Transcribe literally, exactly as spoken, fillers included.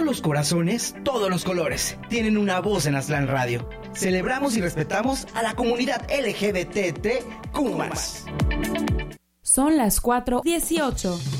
los corazones, todos los colores tienen una voz en Aztlán Radio. Celebramos y respetamos a la comunidad L G B T Q más. Son las cuatro dieciocho.